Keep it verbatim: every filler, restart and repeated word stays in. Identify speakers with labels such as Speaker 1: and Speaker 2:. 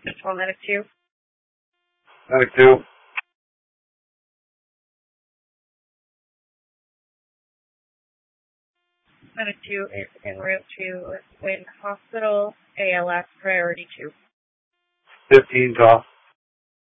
Speaker 1: Well, medic two.
Speaker 2: Medic two.
Speaker 1: Medic two is en route to Wynn Hospital, A L S priority two.
Speaker 2: fifteen call.